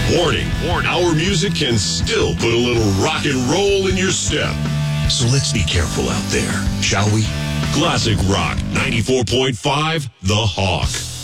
Warning, our music can still put a little rock and roll in your step. So let's be careful out there, shall we? Classic Rock 94.5, The Hawk.